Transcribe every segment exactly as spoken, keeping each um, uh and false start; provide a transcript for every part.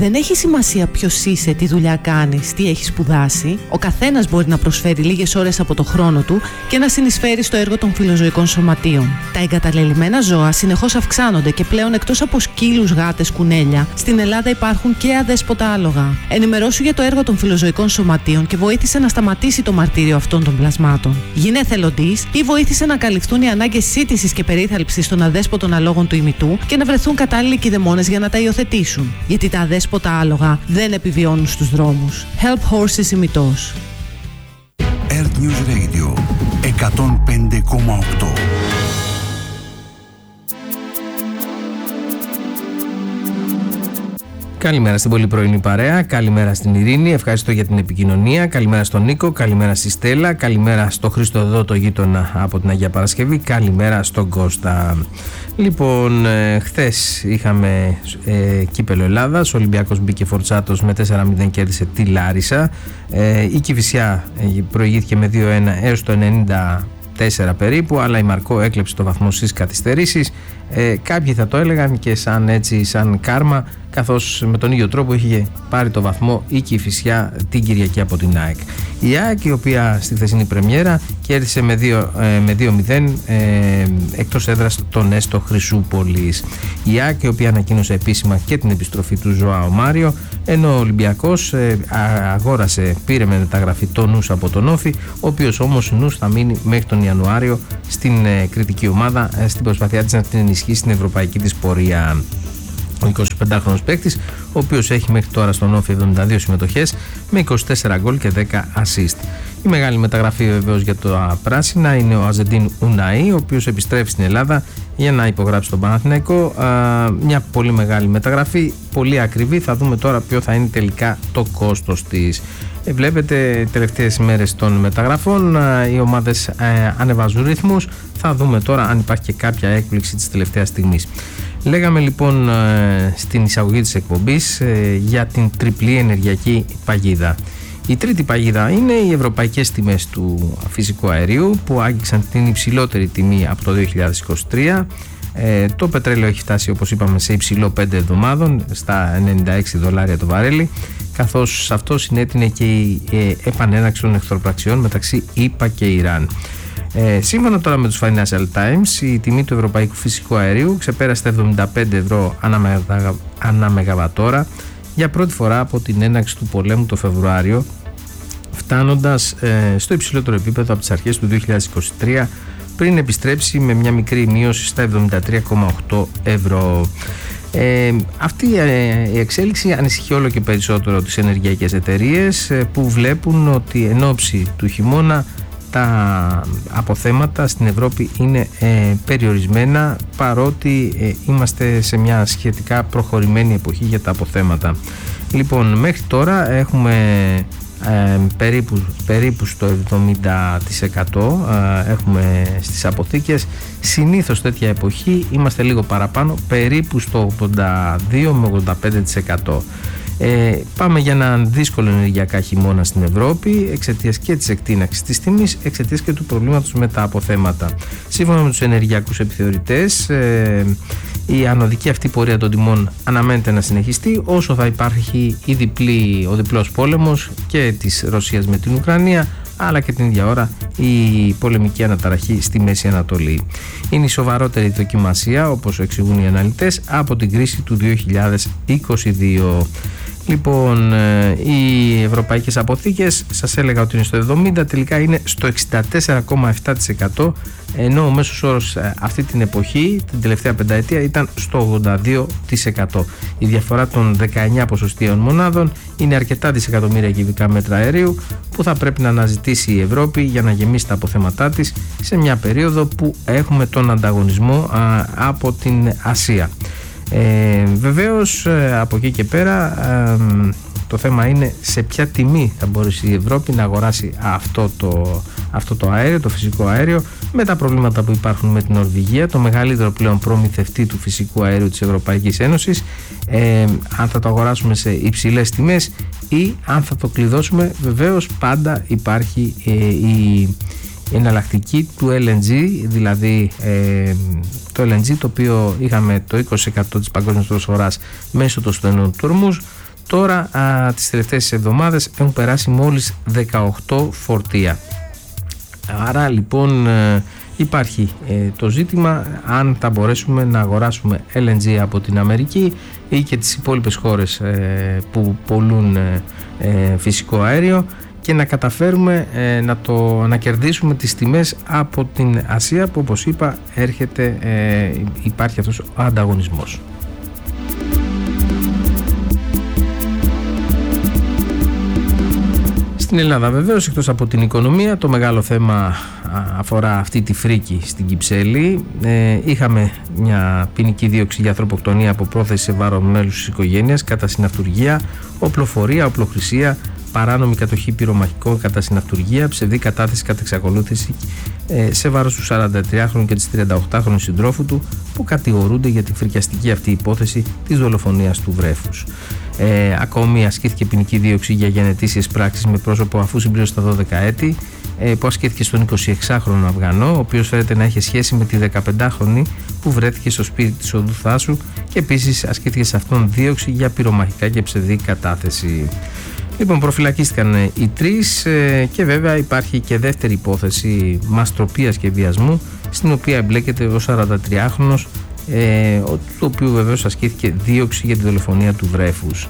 Δεν έχει σημασία ποιος είσαι, τι δουλειά κάνεις, τι έχεις σπουδάσει. Ο καθένας μπορεί να προσφέρει λίγες ώρες από το χρόνο του και να συνεισφέρει στο έργο των φιλοζωικών σωματείων. Τα εγκαταλελειμμένα ζώα συνεχώς αυξάνονται και πλέον εκτός από σκύλους, γάτες, κουνέλια, στην Ελλάδα υπάρχουν και αδέσποτα άλογα. Ενημερώσου για το έργο των φιλοζωικών σωματείων και βοήθησε να σταματήσει το μαρτύριο αυτών των πλασμάτων. Γίνε εθελοντής ή βοήθησε να καλυφθούν οι ανάγκες σύτησης και περίθαλψης των αδέσποτων αλόγων του ημιτού και να βρεθούν κατάλληλοι κηδεμόνες για να τα υιοθετήσουν. Γιατί τα αδέσποτα άλογα δεν επιβιώνουν στους δρόμους. Help Horses ημιτός. Earth News Radio εκατόν πέντε κόμμα οκτώ. Καλημέρα στην πολύ πρωινή παρέα, καλημέρα στην Ειρήνη, ευχαριστώ για την επικοινωνία, καλημέρα στον Νίκο, καλημέρα στη Στέλλα, καλημέρα στο Χρήστο εδώ το γείτονα από την Αγία Παρασκευή, καλημέρα στον Κώστα. Λοιπόν, ε, χθες είχαμε ε, κύπελο Ελλάδας, ο Ολυμπιακός μπήκε φορτσάτος με τέσσερα μηδέν, κέρδισε τη Λάρισα, ε, η Κηφισιά ε, προηγήθηκε με δύο ένα έως το ενενήντα τέσσερα περίπου, αλλά η Μαρκό έκλεψε το βαθμό στις καθυστερήσεις. Ε, κάποιοι θα το έλεγαν και σαν έτσι, σαν κάρμα, καθώς με τον ίδιο τρόπο είχε πάρει το βαθμό η Κηφισιά την Κυριακή από την ΑΕΚ. Η ΑΕΚ, η οποία στη χθεσινή πρεμιέρα κέρδισε με δύο μηδέν ε, εκτός έδρας τον Έστω Χρυσούπολης. Η ΑΕΚ, η οποία ανακοίνωσε επίσημα και την επιστροφή του Ζωάο Μάριο, ενώ ο Ολυμπιακός ε, αγόρασε, πήρε με μεταγραφή τον Νους από τον Όφη, ο οποίος όμως Νους θα μείνει μέχρι τον Ιανουάριο στην ε, κριτική ομάδα, ε, στην προσπαθειά της να την ενισχύσει στην ευρωπαϊκή της πορεία. Ο εικοσιπεντάχρονος παίκτης, ο οποίος έχει μέχρι τώρα στον Όφη εβδομήντα δύο συμμετοχές με είκοσι τέσσερα γκολ και δέκα assist. Η μεγάλη μεταγραφή βεβαίως για τα πράσινα είναι ο Αζεντίν Ουναή, ο οποίος επιστρέφει στην Ελλάδα για να υπογράψει τον Παναθηναϊκό. Α, μια πολύ μεγάλη μεταγραφή, πολύ ακριβή. Θα δούμε τώρα ποιο θα είναι τελικά το κόστος της. Ε, βλέπετε, τελευταίες μέρες των μεταγραφών α, οι ομάδες α, ανεβάζουν ρυθμούς. Θα δούμε τώρα αν υπάρχει και κάποια έκπληξη της τελευταίας στιγμής. Λέγαμε λοιπόν στην εισαγωγή της εκπομπής για την τριπλή ενεργειακή παγίδα. Η τρίτη παγίδα είναι οι ευρωπαϊκές τιμές του φυσικού αερίου που άγγιξαν την υψηλότερη τιμή από το δύο χιλιάδες είκοσι τρία. Ε, το πετρέλαιο έχει φτάσει, όπως είπαμε, σε υψηλό πέντε εβδομάδων στα ενενήντα έξι δολάρια το βαρέλι, καθώς σε αυτό συνέτεινε και η ε, επανέναρξη των εχθροπραξιών μεταξύ ΗΠΑ και Ιράν. Ε, σύμφωνα τώρα με τους Financial Times, η τιμή του ευρωπαϊκού φυσικού αερίου ξεπέρασε τα εβδομήντα πέντε ευρώ ανά μεγαβατόρα για πρώτη φορά από την έναρξη του πολέμου το Φεβρουάριο, φτάνοντας ε, στο υψηλότερο επίπεδο από τις αρχές του δύο χιλιάδες είκοσι τρία, πριν επιστρέψει με μια μικρή μείωση στα εβδομήντα τρία κόμμα οκτώ ευρώ. Ε, αυτή ε, η εξέλιξη ανησυχεί όλο και περισσότερο τις ενεργειακές εταιρείες ε, που βλέπουν ότι εν ώψη του χειμώνα τα αποθέματα στην Ευρώπη είναι ε, περιορισμένα, παρότι ε, είμαστε σε μια σχετικά προχωρημένη εποχή για τα αποθέματα. Λοιπόν, μέχρι τώρα έχουμε ε, περίπου, περίπου στο εβδομήντα τοις εκατό ε, έχουμε στις αποθήκες. Συνήθως τέτοια εποχή είμαστε λίγο παραπάνω, περίπου στο ογδόντα δύο με ογδόντα πέντε τοις εκατό. Ε, πάμε για έναν δύσκολο ενεργειακά χειμώνα στην Ευρώπη εξαιτίας και της εκτείναξης της τιμής, εξαιτίας και του προβλήματος με τα αποθέματα. Σύμφωνα με τους ενεργειακούς επιθεωρητές, ε, η ανωδική αυτή πορεία των τιμών αναμένεται να συνεχιστεί όσο θα υπάρχει η διπλή, ο διπλός πόλεμος και της Ρωσίας με την Ουκρανία, αλλά και την ίδια ώρα η πολεμική αναταραχή στη Μέση Ανατολή. Είναι η σοβαρότερη δοκιμασία, όπως εξηγούν οι αναλυτές, από την κρίση του δύο χιλιάδες είκοσι δύο. Λοιπόν, οι ευρωπαϊκές αποθήκες, σας έλεγα ότι είναι στο εβδομήντα, τελικά είναι στο εξήντα τέσσερα κόμμα επτά τοις εκατό, ενώ ο μέσος όρος αυτή την εποχή, την τελευταία πενταετία, ήταν στο ογδόντα δύο τοις εκατό. Η διαφορά των δεκαεννιά ποσοστίων μονάδων είναι αρκετά δισεκατομμύρια κυβικά μέτρα αερίου που θα πρέπει να αναζητήσει η Ευρώπη για να γεμίσει τα αποθέματά της σε μια περίοδο που έχουμε τον ανταγωνισμό α, από την Ασία. Ε, βεβαίως ε, από εκεί και πέρα ε, το θέμα είναι σε ποια τιμή θα μπορέσει η Ευρώπη να αγοράσει αυτό το, αυτό το αέριο, το φυσικό αέριο, με τα προβλήματα που υπάρχουν με την Νορβηγία, το μεγαλύτερο πλέον προμηθευτή του φυσικού αερίου της Ευρωπαϊκής Ένωσης, ε, αν θα το αγοράσουμε σε υψηλές τιμές ή αν θα το κλειδώσουμε. Βεβαίως πάντα υπάρχει ε, η εναλλακτική του ελ εν τζι, δηλαδή ε, το ελ εν τζι το οποίο είχαμε το είκοσι τοις εκατό της παγκόσμιας προσφοράς μέσω των στενών του Ορμούζ, Τώρα α, τις τελευταίες εβδομάδες έχουν περάσει μόλις δεκαοκτώ φορτία. Άρα λοιπόν ε, υπάρχει ε, το ζήτημα αν θα μπορέσουμε να αγοράσουμε ελ εν τζι από την Αμερική ή και τις υπόλοιπες χώρες ε, που πωλούν ε, ε, φυσικό αέριο και να καταφέρουμε ε, να, το, να κερδίσουμε τις τιμές από την Ασία που, όπως είπα, έρχεται, ε, υπάρχει αυτός ο ανταγωνισμός. Στην Ελλάδα βεβαίως, εκτός από την οικονομία, το μεγάλο θέμα αφορά αυτή τη φρίκη στην Κυψέλη. Ε, είχαμε μια ποινική δίωξη για ανθρωποκτονία από πρόθεση σε βάρος μέλους της οικογένειας κατά συναυτουργία, οπλοφορία, οπλοχρησία, παράνομη κατοχή πυρομαχικών κατά συναυτουργία, ψευδή κατάθεση κατά εξακολούθηση ε, σε βάρος του σαραντατριάχρονου και της τριανταοκτάχρονου συντρόφου του που κατηγορούνται για τη φρικιαστική αυτή υπόθεση της δολοφονίας του βρέφους. Ε, ακόμη ασκήθηκε ποινική δίωξη για γενετήσιες πράξεις με πρόσωπο αφού συμπλήρωσε τα δώδεκα έτη ε, που ασκήθηκε στον εικοσιεξάχρονο Αφγανό, ο οποίος φέρεται να έχει σχέση με τη δεκαπεντάχρονη που βρέθηκε στο σπίτι της οδού Θάσου, και επίσης ασκήθηκε σε αυτόν δίωξη για πυρομαχικά και ψευδή κατάθεση. Λοιπόν, προφυλακίστηκαν οι τρεις ε, και βέβαια υπάρχει και δεύτερη υπόθεση μαστροπίας και βιασμού, στην οποία εμπλέκεται ο σαραντατριάχρονος, ε, του οποίου βεβαίως ασκήθηκε δίωξη για τη δολοφονία του βρέφους.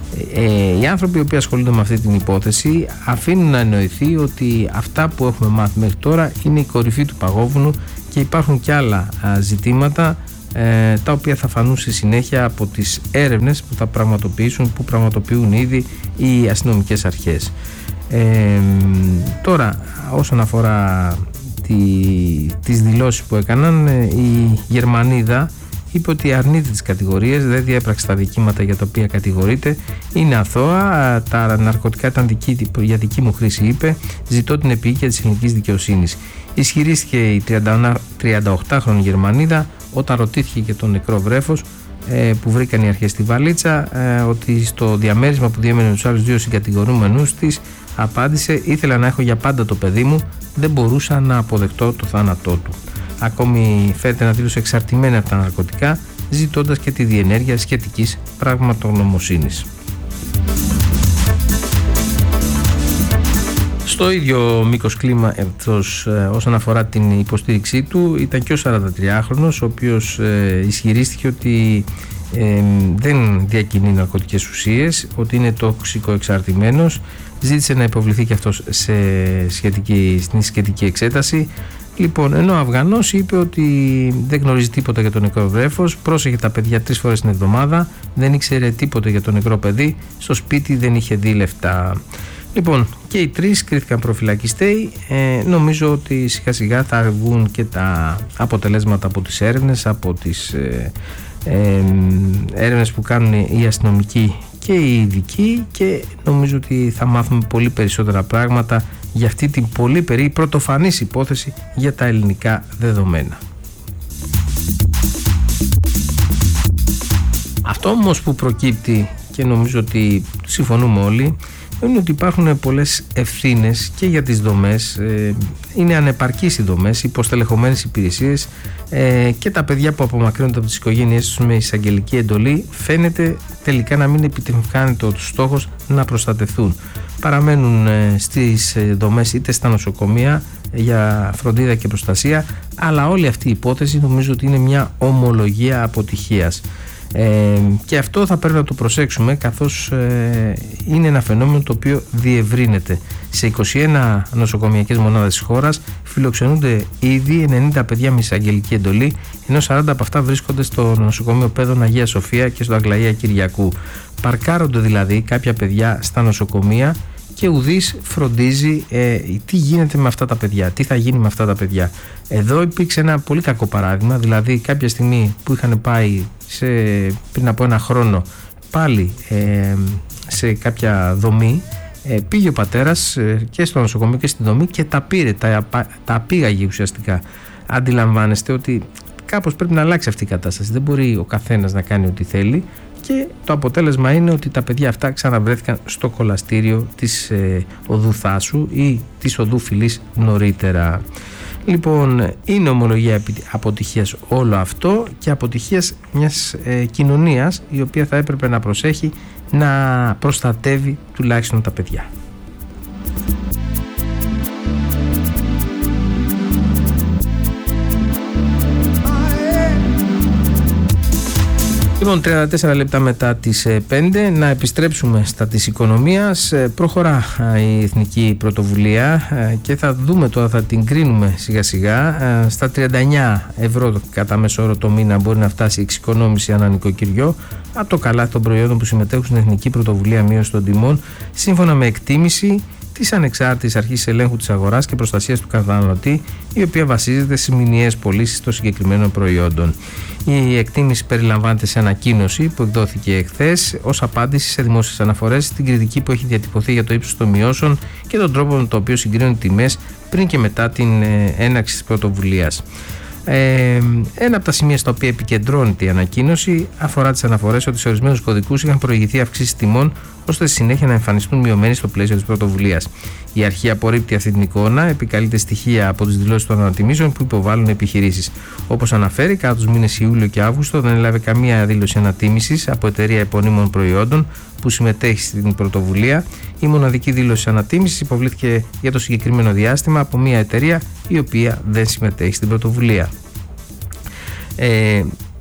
Ε, οι άνθρωποι οι οποίοι ασχολούνται με αυτή την υπόθεση αφήνουν να εννοηθεί ότι αυτά που έχουμε μάθει μέχρι τώρα είναι η κορυφή του παγόβουνου και υπάρχουν και άλλα α, ζητήματα ε, τα οποία θα φανούν στη συνέχεια από τις έρευνες που θα πραγματοποιήσουν, που πραγματοποιούν ήδη οι αστυνομικές αρχές. Ε, τώρα, όσον αφορά τη, τις δηλώσεις που έκαναν, η Γερμανίδα είπε ότι αρνείται τις κατηγορίες, δεν διέπραξε τα δικήματα για τα οποία κατηγορείται, είναι αθώα, τα ναρκωτικά ήταν δική, για δική μου χρήση, είπε, ζητώ την επίοικια της ελληνικής δικαιοσύνης. Ισχυρίστηκε η τριανταοκτάχρονη Γερμανίδα όταν ρωτήθηκε για τον νεκρό βρέφος ε, που βρήκαν οι αρχές στη βαλίτσα, ε, ότι στο διαμέρισμα που διέμενε τους άλλους δύο συγκατηγορούμενους της απάντησε, ήθελα να έχω για πάντα το παιδί μου, δεν μπορούσα να αποδεχτώ το θάνατό του. Ακόμη φέρεται να δήλωσε εξαρτημένη από τα ναρκωτικά, ζητώντας και τη διενέργεια σχετικής πραγματογνωμοσύνης. Στο ίδιο μήκος κλίμα ευτός, ε, όσον αφορά την υποστήριξή του, ήταν και ο σαραντατριάχρονος, ο οποίος ε, ισχυρίστηκε ότι ε, δεν διακινεί ναρκωτικές ουσίες, ότι είναι τοξικοεξαρτημένος. Ζήτησε να υποβληθεί και αυτός σε σχετική, στην σχετική εξέταση. Λοιπόν, ενώ ο Αφγανός είπε ότι δεν γνωρίζει τίποτα για το νεκρό βρέφος, πρόσεχε τα παιδιά τρεις φορές την εβδομάδα, δεν ήξερε τίποτα για το νεκρό παιδί, στο σπίτι δεν είχε δει λεφτά. Λοιπόν, και οι τρεις κρίθηκαν προφυλακιστέοι. Ε, νομίζω ότι σιγά σιγά θα βγουν και τα αποτελέσματα από τις έρευνες, από τις ε, ε, έρευνες που κάνουν οι αστυνομικοί και οι ειδικοί, και νομίζω ότι θα μάθουμε πολύ περισσότερα πράγματα για αυτή την πολύ περί πρωτοφανής υπόθεση για τα ελληνικά δεδομένα. Αυτό όμως που προκύπτει, και νομίζω ότι συμφωνούμε όλοι, είναι ότι υπάρχουν πολλές ευθύνες και για τις δομές, ε, είναι ανεπαρκείς οι δομές, υποστελεχωμένες υπηρεσίες ε, και τα παιδιά που απομακρύνονται από τις οικογένειές τους με εισαγγελική εντολή φαίνεται τελικά να μην επιτυγχάνεται ο στόχος να προστατευτούν. Παραμένουν ε, στις δομές είτε στα νοσοκομεία για φροντίδα και προστασία, αλλά όλη αυτή η υπόθεση νομίζω ότι είναι μια ομολογία αποτυχίας. Ε, και αυτό θα πρέπει να το προσέξουμε, καθώς ε, είναι ένα φαινόμενο το οποίο διευρύνεται. Σε είκοσι ένα νοσοκομιακές μονάδες της χώρας φιλοξενούνται ήδη ενενήντα παιδιά με εισαγγελική εντολή, ενώ σαράντα από αυτά βρίσκονται στο νοσοκομείο Παιδών Αγία Σοφία και στο Αγλαία Κυριακού. Παρκάρονται δηλαδή κάποια παιδιά στα νοσοκομεία και ουδής φροντίζει ε, τι γίνεται με αυτά τα παιδιά, τι θα γίνει με αυτά τα παιδιά. Εδώ υπήρξε ένα πολύ κακό παράδειγμα, δηλαδή κάποια στιγμή που είχαν πάει σε, πριν από ένα χρόνο πάλι ε, σε κάποια δομή, ε, πήγε ο πατέρας ε, και στο νοσοκομείο και στη δομή και τα πήρε, τα, τα πήγαγε ουσιαστικά. Αντιλαμβάνεστε ότι κάπως πρέπει να αλλάξει αυτή η κατάσταση, δεν μπορεί ο καθένας να κάνει ό,τι θέλει, και το αποτέλεσμα είναι ότι τα παιδιά αυτά ξαναβρέθηκαν στο κολαστήριο της ε, οδού Θάσου ή της οδού Φυλής νωρίτερα. Λοιπόν, είναι ομολογία αποτυχίας όλο αυτό και αποτυχίας μιας ε, κοινωνίας η οποία θα έπρεπε να προσέχει να προστατεύει τουλάχιστον τα παιδιά. Λοιπόν, τριάντα τέσσερα λεπτά μετά τις πέντε, να επιστρέψουμε στα της οικονομίας. Προχωρά η Εθνική Πρωτοβουλία και θα δούμε τώρα, θα την κρίνουμε σιγά σιγά. Στα τριάντα εννέα ευρώ κατά μέσο όρο το μήνα μπορεί να φτάσει η εξοικονόμηση ανά νοικοκυριό από το καλάθι των προϊόντων που συμμετέχουν στην Εθνική Πρωτοβουλία Μείωση των Τιμών, σύμφωνα με εκτίμηση της Ανεξάρτητης Αρχής Ελέγχου της Αγοράς και Προστασίας του Καταναλωτή, η οποία βασίζεται στις μηνιαίες πωλήσεις των συγκεκριμένων προϊόντων. Η εκτίμηση περιλαμβάνεται σε ανακοίνωση που εκδόθηκε εχθές ως απάντηση σε δημόσιες αναφορές στην κριτική που έχει διατυπωθεί για το ύψος των μειώσεων και τον τρόπο με τον οποίο συγκρίνουν οι τιμές πριν και μετά την έναρξη της πρωτοβουλίας. Ε, ένα από τα σημεία στα οποία επικεντρώνεται η ανακοίνωση αφορά τις αναφορές ότι σε ορισμένους κωδικούς είχαν προηγηθεί αυξήσεις τιμών ώστε στη συνέχεια να εμφανιστούν μειωμένοι στο πλαίσιο της πρωτοβουλίας. Η αρχή απορρίπτει αυτή την εικόνα, επικαλείται στοιχεία από τις δηλώσεις των ανατιμήσεων που υποβάλλουν επιχειρήσεις. Όπως αναφέρει, κατά τους μήνες Ιούλιο και Αύγουστο δεν έλαβε καμία δήλωση ανατίμησης από εταιρεία επωνύμων προϊόντων που συμμετέχει στην πρωτοβουλία. Η μοναδική δήλωση ανατίμησης υποβλήθηκε για το συγκεκριμένο διάστημα από μια εταιρεία η οποία δεν συμμετέχει στην πρωτοβουλία. Ε,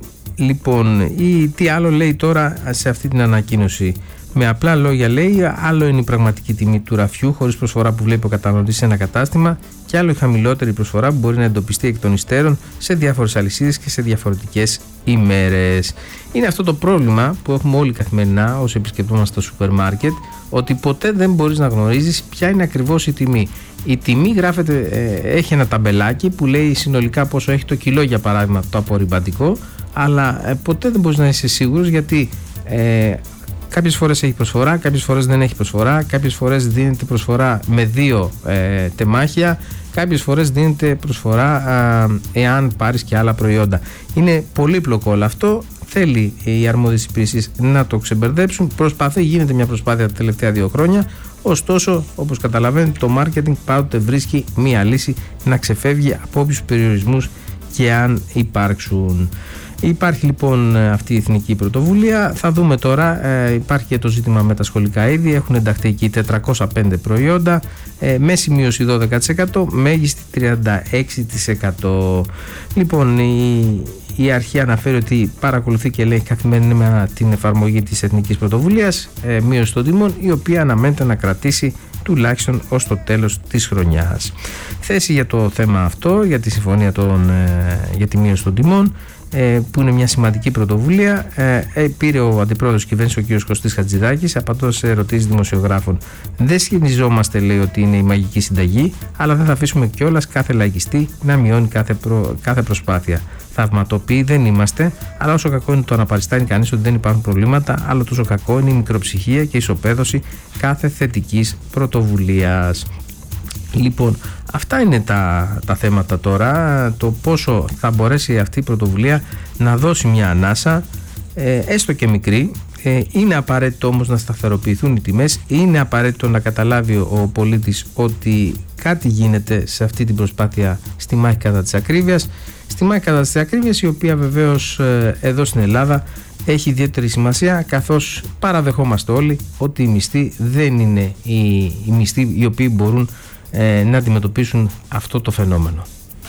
λοιπόν, ή, τι άλλο λέει τώρα σε αυτή την ανακοίνωση? Με απλά λόγια λέει, άλλο είναι η πραγματική τιμή του ραφιού χωρίς προσφορά που βλέπει ο καταναλωτής σε ένα κατάστημα και άλλο η χαμηλότερη προσφορά που μπορεί να εντοπιστεί εκ των υστέρων σε διάφορες αλυσίδες και σε διαφορετικές ημέρες. Είναι αυτό το πρόβλημα που έχουμε όλοι καθημερινά όσοι επισκεπτόμαστε στο σούπερ μάρκετ, ότι ποτέ δεν μπορείς να γνωρίζεις ποια είναι ακριβώς η τιμή. Η τιμή γράφεται, ε, έχει ένα ταμπελάκι που λέει συνολικά πόσο έχει το κιλό, για παράδειγμα, το απορριμπαντικό, αλλά ε, ποτέ δεν μπορείς να είσαι σίγουρος, γιατί ε, κάποιες φορές έχει προσφορά, κάποιες φορές δεν έχει προσφορά, κάποιες φορές δίνεται προσφορά με δύο ε, τεμάχια, κάποιες φορές δίνεται προσφορά α, εάν πάρεις και άλλα προϊόντα. Είναι πολύπλοκο όλο αυτό, θέλει οι αρμόδιες υπηρεσίες να το ξεμπερδέψουν, προσπαθεί, γίνεται μια προσπάθεια τα τελευταία δύο χρόνια, ωστόσο όπως καταλαβαίνετε το marketing πάντοτε βρίσκει μια λύση να ξεφεύγει από όποιους περιορισμούς και αν υπάρξουν. Υπάρχει λοιπόν αυτή η Εθνική Πρωτοβουλία. Θα δούμε τώρα, ε, υπάρχει και το ζήτημα με τα σχολικά είδη. Έχουν ενταχθεί εκεί τετρακόσια πέντε προϊόντα, ε, μέση μείωση δώδεκα τοις εκατό, μέγιστη τριάντα έξι τοις εκατό. Λοιπόν, η, η αρχή αναφέρει ότι παρακολουθεί και λέει καθημερινά την εφαρμογή της Εθνικής Πρωτοβουλίας ε, μείωση των τιμών, η οποία αναμένεται να κρατήσει τουλάχιστον ως το τέλος της χρονιάς. Θέση για το θέμα αυτό, για τη συμφωνία των, ε, για τη μείωση των τιμών, που είναι μια σημαντική πρωτοβουλία, ε, πήρε ο αντιπρόεδρος της κυβέρνησης, ο κ. Κωστής Χατζηδάκης, απαντώντας σε ερωτήσεις δημοσιογράφων. Δεν σχετιζόμαστε, λέει, ότι είναι η μαγική συνταγή, αλλά δεν θα αφήσουμε κιόλας κάθε λαϊκιστή να μειώνει κάθε, προ, κάθε προσπάθεια. Θαυματοποιοί δεν είμαστε, αλλά όσο κακό είναι το να παριστάνει κανείς ότι δεν υπάρχουν προβλήματα, άλλο τόσο κακό είναι η μικροψυχία και η ισοπαίδωση κάθε θετικής πρωτοβουλίας. Λοιπόν, αυτά είναι τα, τα θέματα τώρα, το πόσο θα μπορέσει αυτή η πρωτοβουλία να δώσει μια ανάσα, ε, έστω και μικρή. Ε, είναι απαραίτητο όμως να σταθεροποιηθούν οι τιμές, είναι απαραίτητο να καταλάβει ο πολίτης ότι κάτι γίνεται σε αυτή την προσπάθεια στη μάχη κατά της ακρίβειας, στη μάχη κατά της ακρίβειας, η οποία βεβαίως ε, εδώ στην Ελλάδα έχει ιδιαίτερη σημασία, καθώς παραδεχόμαστε όλοι ότι οι μισθοί δεν είναι οι, οι μισθοί οι οποίοι μπορούν ε, να αντιμετωπίσουν αυτό το φαινόμενο.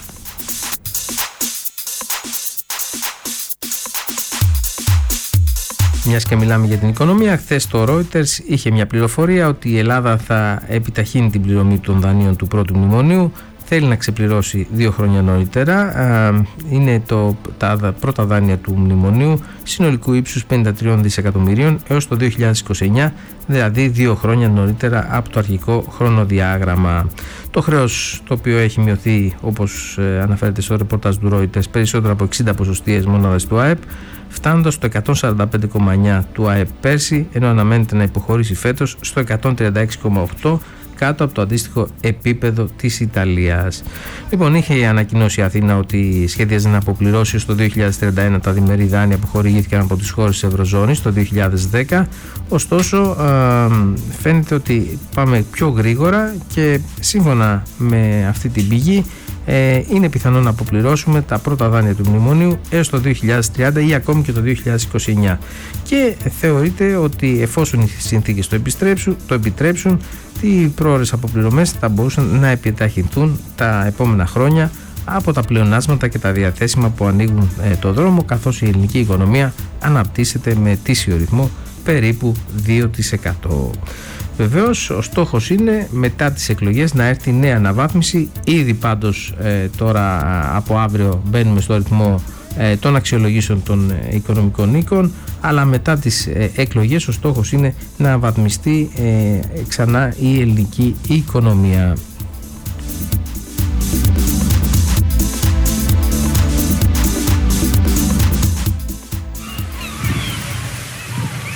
Μιας και μιλάμε για την οικονομία, χθες το Reuters είχε μια πληροφορία ότι η Ελλάδα θα επιταχύνει την πληρωμή των δανείων του πρώτου μνημονίου. Θέλει να ξεπληρώσει δύο χρόνια νωρίτερα. Είναι το, τα πρώτα δάνεια του μνημονίου συνολικού ύψους πενήντα τρία δισεκατομμυρίων έως το δύο χιλιάδες είκοσι εννέα, δηλαδή δύο χρόνια νωρίτερα από το αρχικό χρονοδιάγραμμα. Το χρέος, το οποίο έχει μειωθεί, όπως αναφέρεται στο ρεπορτάζ του Reuters, περισσότερο από εξήντα ποσοστίες μονάδες του ΑΕΠ, φτάνοντας στο εκατόν σαράντα πέντε κόμμα εννέα του ΑΕΠ πέρσι, ενώ αναμένεται να υποχωρήσει φέτος στο εκατόν τριάντα έξι κόμμα οκτώ, κάτω από το αντίστοιχο επίπεδο της Ιταλίας. Λοιπόν, είχε ανακοινώσει η Αθήνα ότι σχέδιαζε να αποπληρώσει ως το δύο χιλιάδες τριάντα ένα τα διμερή δάνεια που χορηγήθηκαν από τις χώρες της Ευρωζώνης το δύο χιλιάδες δέκα. Ωστόσο, φαίνεται ότι πάμε πιο γρήγορα και σύμφωνα με αυτή την πηγή ε, είναι πιθανό να αποπληρώσουμε τα πρώτα δάνεια του μνημονίου έως το δύο χιλιάδες τριάντα ή ακόμη και το δύο χιλιάδες είκοσι εννιά. Και θεωρείται ότι εφόσον οι συνθήκες το επιτρέψουν, το επιτρέψουν οι πρόορες αποπληρωμές θα μπορούσαν να επιταχυνθούν τα επόμενα χρόνια από τα πλεονάσματα και τα διαθέσιμα που ανοίγουν ε, το δρόμο, καθώς η ελληνική οικονομία αναπτύσσεται με ετήσιο ρυθμό περίπου δύο τοις εκατό. Βεβαίως ο στόχος είναι μετά τις εκλογές να έρθει νέα αναβάθμιση. Ήδη πάντως ε, τώρα από αύριο μπαίνουμε στο ρυθμό ε, των αξιολογήσεων των ε, οικονομικών οίκων, αλλά μετά τις ε, εκλογές ο στόχος είναι να αναβαθμιστεί ε, ξανά η ελληνική οικονομία.